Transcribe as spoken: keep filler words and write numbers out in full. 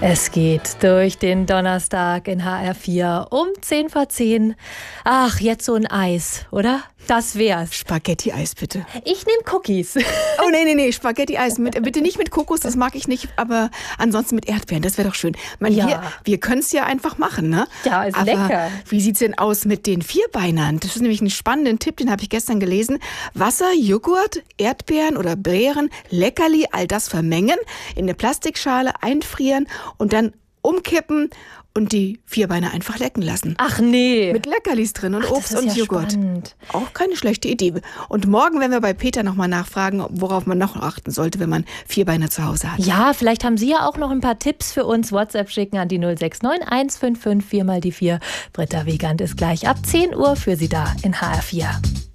Es geht durch den Donnerstag in H R vier um zehn vor zehn. Ach, jetzt so ein Eis, oder? Das wär's. Spaghetti-Eis, bitte. Ich nehme Cookies. Oh, nee, nee, nee, Spaghetti-Eis. Mit, bitte nicht mit Kokos, das mag ich nicht, aber ansonsten mit Erdbeeren, das wäre doch schön. Man, Ja. hier, wir können es ja einfach machen, ne? Ja, ist aber lecker. Wie sieht's denn aus mit den Vierbeinern? Das ist nämlich ein spannender Tipp, den habe ich gestern gelesen. Wasser, Joghurt, Erdbeeren oder Beeren, Leckerli, all das vermengen, in eine Plastikschale einfrieren und dann umkippen und die Vierbeiner einfach lecken lassen. Ach nee. Mit Leckerlis drin und Ach, Obst das ist und ja Joghurt. spannend. Auch keine schlechte Idee. Und morgen werden wir bei Peter nochmal nachfragen, worauf man noch achten sollte, wenn man Vierbeiner zu Hause hat. Ja, vielleicht haben Sie ja auch noch ein paar Tipps für uns. WhatsApp schicken an die null sechs neun eins fünf fünf vier mal die vier. Britta Wiegand ist gleich ab zehn Uhr für Sie da in H R vier.